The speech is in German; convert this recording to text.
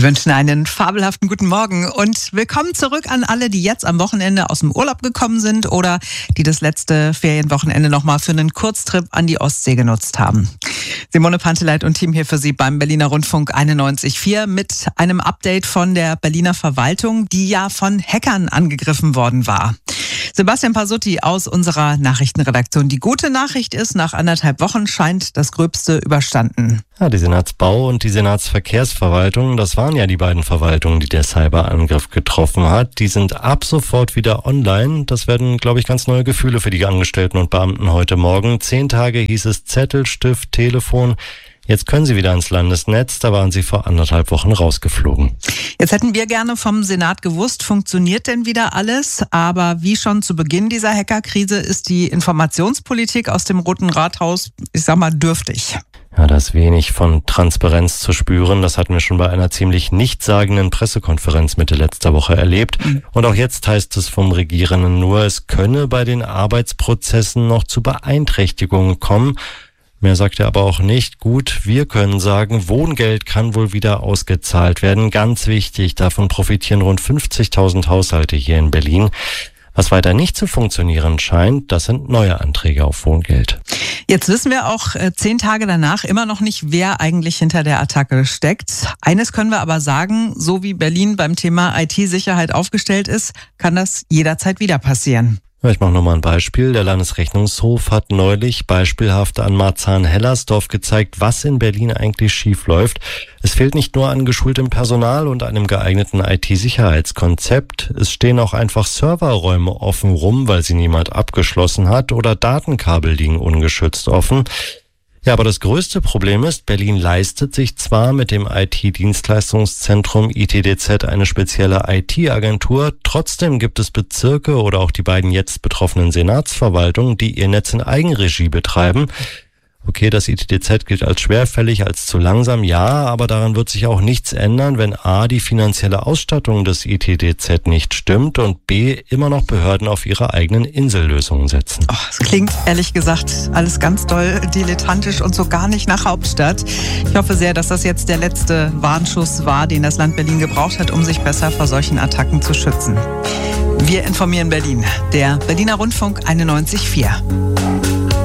Wir wünschen einen fabelhaften guten Morgen und willkommen zurück an alle, die jetzt am Wochenende aus dem Urlaub gekommen sind oder die das letzte Ferienwochenende nochmal für einen Kurztrip an die Ostsee genutzt haben. Simone Panteleit und Team hier für Sie beim Berliner Rundfunk 91.4 mit einem Update von der Berliner Verwaltung, die ja von Hackern angegriffen worden war. Sebastian Pasutti aus unserer Nachrichtenredaktion. Die gute Nachricht ist, nach 1,5 Wochen scheint das Gröbste überstanden. Ja, die Senatsbau- und die Senatsverkehrsverwaltung, das waren ja die beiden Verwaltungen, die der Cyberangriff getroffen hat. Die sind ab sofort wieder online. Das werden, glaube ich, ganz neue Gefühle für die Angestellten und Beamten heute Morgen. 10 Tage hieß es Zettel, Stift, Telefon. Jetzt können sie wieder ins Landesnetz, da waren sie vor 1,5 Wochen rausgeflogen. Jetzt hätten wir gerne vom Senat gewusst, funktioniert denn wieder alles? Aber wie schon zu Beginn dieser Hackerkrise ist die Informationspolitik aus dem Roten Rathaus, ich sag mal, dürftig. Ja, da ist wenig von Transparenz zu spüren. Das hatten wir schon bei einer ziemlich nichtssagenden Pressekonferenz Mitte letzter Woche erlebt. Und auch jetzt heißt es vom Regierenden nur, es könne bei den Arbeitsprozessen noch zu Beeinträchtigungen kommen. Mehr sagt er aber auch nicht. Gut, wir können sagen, Wohngeld kann wohl wieder ausgezahlt werden. Ganz wichtig, davon profitieren rund 50.000 Haushalte hier in Berlin. Was weiter nicht zu funktionieren scheint, das sind neue Anträge auf Wohngeld. Jetzt wissen wir auch 10 Tage danach immer noch nicht, wer eigentlich hinter der Attacke steckt. Eines können wir aber sagen, so wie Berlin beim Thema IT-Sicherheit aufgestellt ist, kann das jederzeit wieder passieren. Ich mache nochmal ein Beispiel. Der Landesrechnungshof hat neulich beispielhaft an Marzahn-Hellersdorf gezeigt, was in Berlin eigentlich schief läuft. Es fehlt nicht nur an geschultem Personal und einem geeigneten IT-Sicherheitskonzept. Es stehen auch einfach Serverräume offen rum, weil sie niemand abgeschlossen hat, oder Datenkabel liegen ungeschützt offen. Ja, aber das größte Problem ist, Berlin leistet sich zwar mit dem IT-Dienstleistungszentrum ITDZ eine spezielle IT-Agentur, trotzdem gibt es Bezirke oder auch die beiden jetzt betroffenen Senatsverwaltungen, die ihr Netz in Eigenregie betreiben. Okay, das ITDZ gilt als schwerfällig, als zu langsam, ja, aber daran wird sich auch nichts ändern, wenn a. die finanzielle Ausstattung des ITDZ nicht stimmt und b. immer noch Behörden auf ihre eigenen Insellösungen setzen. Es klingt ehrlich gesagt alles ganz doll dilettantisch und so gar nicht nach Hauptstadt. Ich hoffe sehr, dass das jetzt der letzte Warnschuss war, den das Land Berlin gebraucht hat, um sich besser vor solchen Attacken zu schützen. Wir informieren Berlin. Der Berliner Rundfunk 91.4.